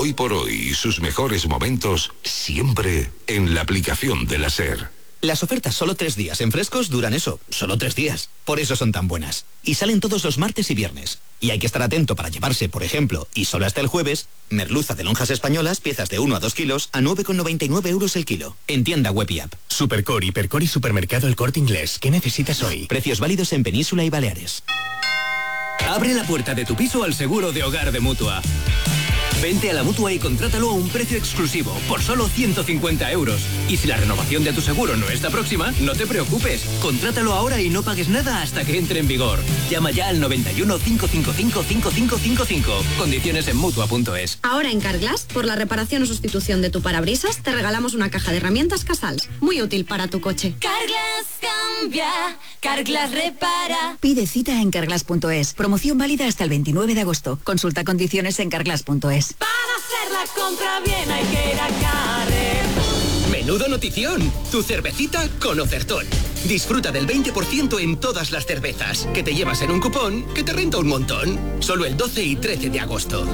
Hoy por hoy y sus mejores momentos siempre en la aplicación de la SER. Las ofertas solo 3 días en Frescos duran eso, solo 3 días. Por eso son tan buenas. Y salen todos los martes y viernes. Y hay que estar atento para llevarse, por ejemplo, y solo hasta el jueves, merluza de lonjas españolas, piezas de 1 a 2 kilos, a 9,99 € el kilo. En tienda web y app. Supercore, Hipercore y Supermercado El Corte Inglés. ¿Qué necesitas hoy? Precios válidos en Península y Baleares. Abre la puerta de tu piso al seguro de hogar de Mutua. Vente a la Mutua y contrátalo a un precio exclusivo, por solo 150 €. Y si la renovación de tu seguro no está próxima, no te preocupes. Contrátalo ahora y no pagues nada hasta que entre en vigor. Llama ya al 91 555 5555. Condiciones en Mutua.es. Ahora en Carglass, por la reparación o sustitución de tu parabrisas, te regalamos una caja de herramientas Casals. Muy útil para tu coche. Carglass cambia, Carglass repara. Pide cita en Carglass.es. Promoción válida hasta el 29 de agosto. Consulta condiciones en Carglass.es. Para hacer la compra bien hay que ir a Carrefour. ¡Menudo notición! Tu cervecita con Ofertón. Disfruta del 20% en todas las cervezas, que te llevas en un cupón que te renta un montón. Solo el 12 y 13 de agosto.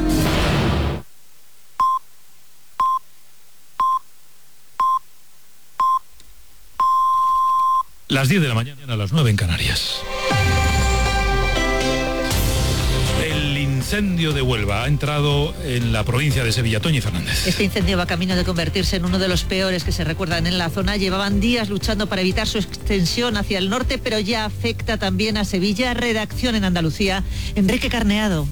Las 10 de la mañana, a las 9 en Canarias. El incendio de Huelva ha entrado en la provincia de Sevilla. Toñi Fernández. Este incendio va camino de convertirse en uno de los peores que se recuerdan en la zona. Llevaban días luchando para evitar su extensión hacia el norte, pero ya afecta también a Sevilla. Redacción en Andalucía, Enrique Carneado.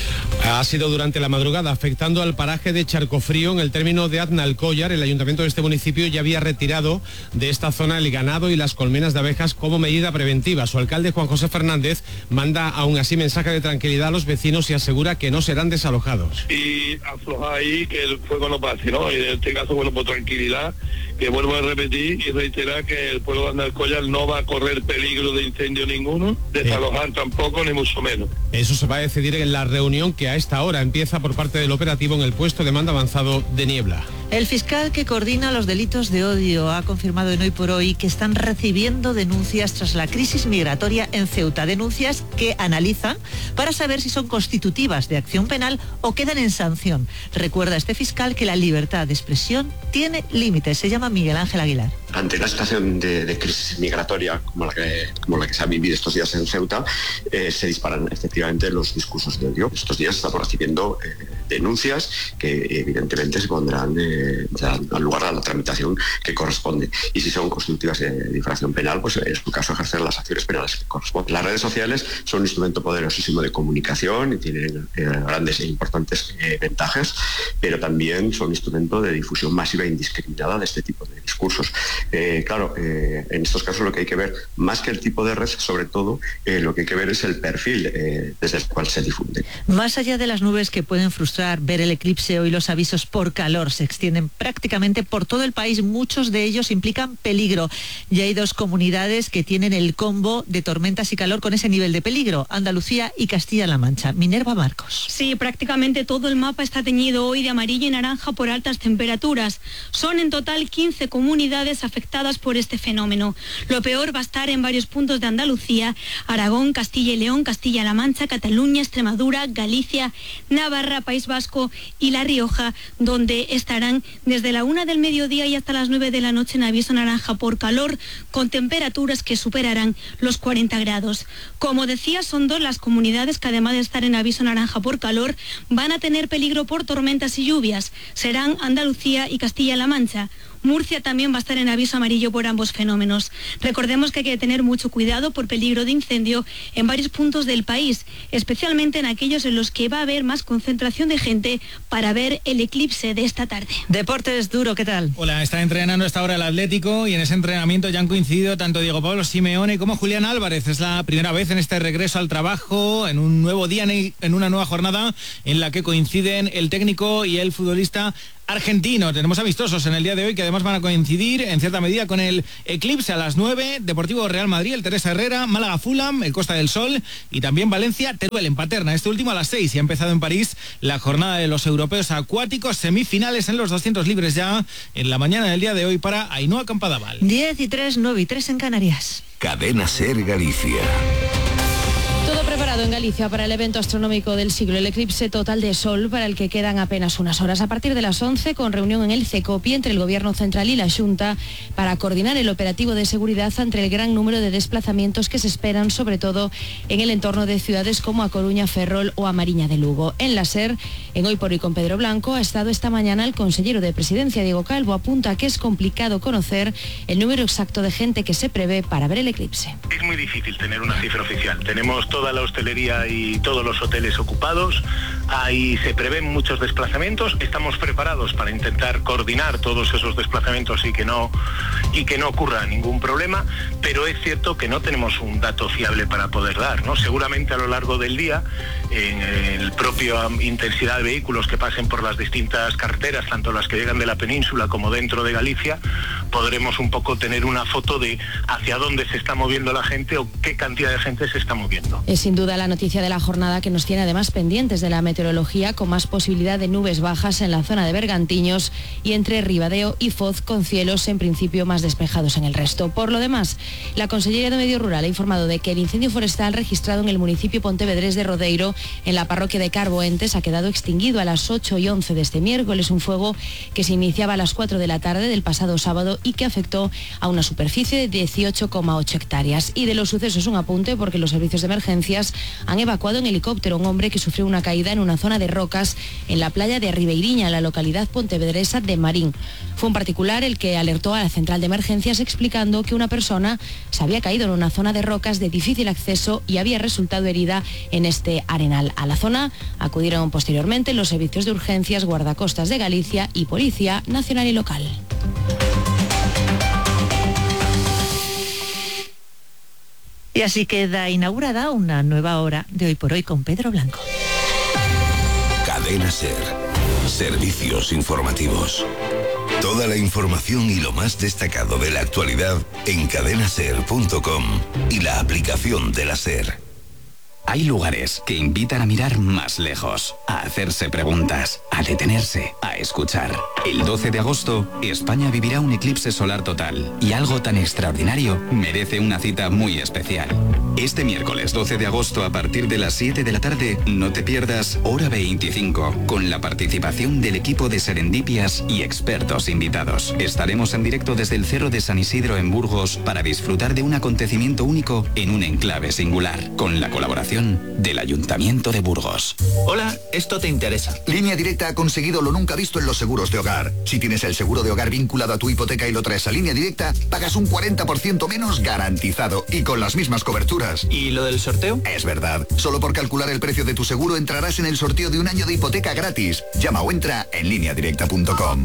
Ha sido durante la madrugada, afectando al paraje de Charcofrío, en el término de Aznalcóllar. El ayuntamiento de este municipio ya había retirado de esta zona el ganado y las colmenas de abejas como medida preventiva. Su alcalde, Juan José Fernández, manda aún así mensaje de tranquilidad a los vecinos y asegura que no serán desalojados. Y aflojar ahí, que el fuego no pase, ¿no? Y en este caso, bueno, por tranquilidad, que vuelvo a repetir y reiterar que el pueblo de Aznalcóllar no va a correr peligro de incendio ninguno, desalojar tampoco, ni mucho menos. Eso se va a decidir en la reunión que a esta hora empieza por parte del operativo en el puesto de mando avanzado de Niebla. El fiscal que coordina los delitos de odio ha confirmado en Hoy por Hoy que están recibiendo denuncias tras la crisis migratoria en Ceuta. Denuncias que analizan para saber si son constitutivas de acción penal o quedan en sanción. Recuerda este fiscal que la libertad de expresión tiene límites. Se llama Miguel Ángel Aguilar. Ante la situación de crisis migratoria como la que se ha vivido estos días en Ceuta, se disparan efectivamente los discursos de odio. Estos días estamos recibiendo denuncias que evidentemente se pondrán dan lugar a la tramitación que corresponde. Y si son constitutivas de infracción penal, pues en su caso ejercer las acciones penales que corresponden. Las redes sociales son un instrumento poderosísimo de comunicación y tienen grandes e importantes ventajas, pero también son un instrumento de difusión masiva e indiscriminada de este tipo de discursos. Claro, en estos casos lo que hay que ver, más que el tipo de red, sobre todo, lo que hay que ver es el perfil desde el cual se difunde. Más allá de las nubes que pueden frustrar ver el eclipse, hoy los avisos por calor se extienden prácticamente por todo el país. Muchos de ellos implican peligro. Ya hay 2 comunidades que tienen el combo de tormentas y calor con ese nivel de peligro: Andalucía y Castilla-La Mancha. Minerva Marcos. Sí, prácticamente todo el mapa está teñido hoy de amarillo y naranja por altas temperaturas. Son en total 15 comunidades afectadas por este fenómeno. Lo peor va a estar en varios puntos de Andalucía: Aragón, Castilla y León, Castilla-La Mancha, Cataluña, Extremadura, Galicia, Navarra, País Vasco y La Rioja, donde estarán desde la 1 del mediodía y hasta las 9 de la noche en aviso naranja por calor, con temperaturas que superarán los 40 grados. Como decía, son 2 las comunidades que, además de estar en aviso naranja por calor, van a tener peligro por tormentas y lluvias. Serán Andalucía y Castilla-La Mancha. Murcia también va a estar en aviso amarillo por ambos fenómenos. Recordemos que hay que tener mucho cuidado por peligro de incendio en varios puntos del país, especialmente en aquellos en los que va a haber más concentración de gente para ver el eclipse de esta tarde. Deportes Duro, ¿qué tal? Hola, está entrenando esta hora el Atlético y en ese entrenamiento ya han coincidido tanto Diego Pablo Simeone como Julián Álvarez. Es la primera vez en este regreso al trabajo, en un nuevo día, en una nueva jornada en la que coinciden el técnico y el futbolista argentino. Tenemos amistosos en el día de hoy que además van a coincidir en cierta medida con el eclipse a las 9, Deportivo Real Madrid, el Teresa Herrera, Málaga Fulham, el Costa del Sol y también Valencia Teruel en Paterna. Este último a las 6 y ha empezado en París la jornada de los europeos acuáticos, semifinales en los 200 libres ya en la mañana del día de hoy para Ainhoa Campadaval. 10 y 3, 9 y 3 en Canarias. Cadena SER Galicia. Todo preparado convocado en Galicia para el evento astronómico del siglo, el eclipse total de Sol, para el que quedan apenas unas horas. A partir de las 11, con reunión en el CECOPI entre el Gobierno Central y la Xunta para coordinar el operativo de seguridad ante el gran número de desplazamientos que se esperan, sobre todo en el entorno de ciudades como A Coruña, Ferrol o A Mariña de Lugo. En la SER, en Hoy por Hoy con Pedro Blanco, ha estado esta mañana el consellero de Presidencia, Diego Calvo. Apunta que es complicado conocer el número exacto de gente que se prevé para ver el eclipse. Es muy difícil tener una cifra oficial. Tenemos toda la hostelería y todos los hoteles ocupados. Ahí se prevén muchos desplazamientos. Estamos preparados para intentar coordinar todos esos desplazamientos y que no ocurra ningún problema, pero es cierto que no tenemos un dato fiable para poder dar, ¿no? Seguramente a lo largo del día, en el propio intensidad de vehículos que pasen por las distintas carreteras, tanto las que llegan de la península como dentro de Galicia, podremos un poco tener una foto de hacia dónde se está moviendo la gente o qué cantidad de gente se está moviendo. Es sin duda la noticia de la jornada, que nos tiene además pendientes de la meteorología, con más posibilidad de nubes bajas en la zona de Bergantiños y entre Ribadeo y Foz, con cielos en principio más despejados en el resto. Por lo demás, la Consellería de Medio Rural ha informado de que el incendio forestal registrado en el municipio pontevedrés de Rodeiro, en la parroquia de Carboentes, ha quedado extinguido a las 8:11 de este miércoles. Un fuego que se iniciaba a las 4 de la tarde del pasado sábado y que afectó a una superficie de 18,8 hectáreas. Y de los sucesos un apunte, porque los servicios de emergencias han evacuado en helicóptero a un hombre que sufrió una caída en una zona de rocas en la playa de Ribeiriña, en la localidad pontevedresa de Marín. Fue un particular el que alertó a la central de emergencias, explicando que una persona se había caído en una zona de rocas de difícil acceso y había resultado herida en este arenal. A la zona acudieron posteriormente los servicios de urgencias, guardacostas de Galicia y Policía Nacional y Local. Y así queda inaugurada una nueva hora de Hoy por Hoy con Pedro Blanco. Cadena SER. Servicios informativos. Toda la información y lo más destacado de la actualidad en cadenaser.com y la aplicación de la SER. Hay lugares que invitan a mirar más lejos, a hacerse preguntas, a detenerse, a escuchar. El 12 de agosto, España vivirá un eclipse solar total y algo tan extraordinario merece una cita muy especial. Este miércoles 12 de agosto, a partir de las 7 de la tarde, no te pierdas Hora 25, con la participación del equipo de Serendipias y expertos invitados. Estaremos en directo desde el Cerro de San Isidro en Burgos para disfrutar de un acontecimiento único en un enclave singular, con la colaboración del Ayuntamiento de Burgos. Hola, esto te interesa. Línea Directa ha conseguido lo nunca visto en los seguros de hogar. Si tienes el seguro de hogar vinculado a tu hipoteca y lo traes a Línea Directa, pagas un 40% menos garantizado y con las mismas coberturas. ¿Y lo del sorteo? Es verdad. Solo por calcular el precio de tu seguro entrarás en el sorteo de un año de hipoteca gratis. Llama o entra en lineadirecta.com.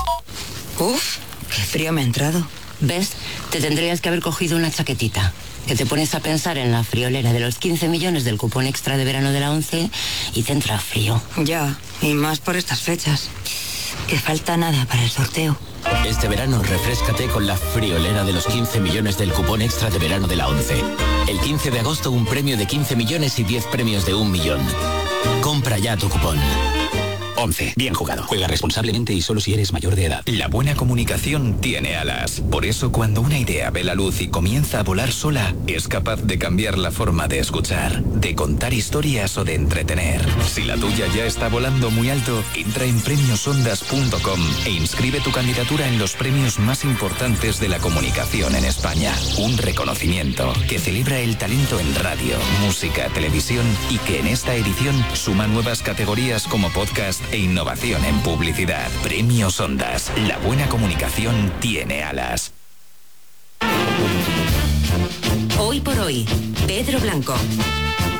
Uf, qué frío me ha entrado. ¿Ves? Te tendrías que haber cogido una chaquetita. Que te pones a pensar en la friolera de los 15 millones del cupón extra de verano de la 11 y te entra frío. Ya, y más por estas fechas. Que falta nada para el sorteo. Este verano refréscate con la friolera de los 15 millones del cupón extra de verano de la 11. El 15 de agosto un premio de 15 millones y 10 premios de 1 millón. Compra ya tu cupón. 11. Bien jugado. Juega responsablemente y solo si eres mayor de edad. La buena comunicación tiene alas. Por eso, cuando una idea ve la luz y comienza a volar sola, es capaz de cambiar la forma de escuchar, de contar historias o de entretener. Si la tuya ya está volando muy alto, entra en premiosondas.com e inscribe tu candidatura en los premios más importantes de la comunicación en España. Un reconocimiento que celebra el talento en radio, música, televisión y que en esta edición suma nuevas categorías como podcast e innovación en publicidad. Premios Ondas. La buena comunicación tiene alas. Hoy por Hoy, Pedro Blanco.